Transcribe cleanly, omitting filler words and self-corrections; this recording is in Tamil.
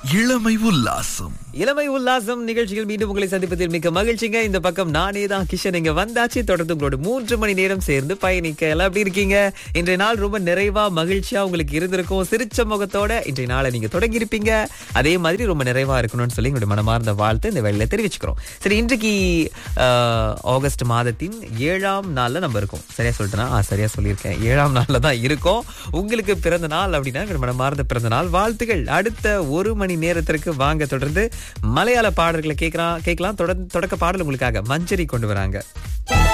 இளமை உல்லாசம். இளமை உல்லாசம் நிகழ்ச்சியில் மீண்டும் உங்களை சந்திப்பதில் மிக்க மகிழ்ச்சிங்க. இந்த பக்கம் நானே தான் கிஷன் இங்க வந்தாச்சு. தொடர்ந்து உங்களோட 3 மணி நேரம் சேர்ந்து பயணிக்க. எல்லாம் எப்படி இருக்கீங்க? இன்றைய நாள் ரொம்ப நிறைவா மகிழ்ச்சியா உங்களுக்கு இருந்திருக்கும். சிரிச்ச முகத்தோட இன்றைய நாளை நீங்க தொடங்கி இருப்பீங்க. அதே மாதிரி ரொம்ப நிறைவா இருக்கணும்னு சொல்லி எங்களுடைய மனமார்ந்த வாழ்த்து இந்த வேளையில தெரிவிச்சுக்கிறோம். சரி, இன்றைக்கு ஆகஸ்ட் மாதத்தின் 7ஆம் நாள்ல நம்ம இருக்கோம். சரியா சொல்லிட்டேனா? சரியா சொல்லியிருக்கேன். 7ஆம் நாள்ல தான் இருக்கோம். உங்களுக்கு பிறந்த நாள் அப்படின்னா எங்களுடைய மனமார்ந்த பிறந்த நாள் வாழ்த்துகள். அடுத்த 1 மணி நேரத்திற்கு வாங்க தொடர்ந்து மலையாள பாடல்களை கேட்கலாம். தொடக்க பாடல் உங்களுக்காக மஞ்சரி கொண்டு வராங்க.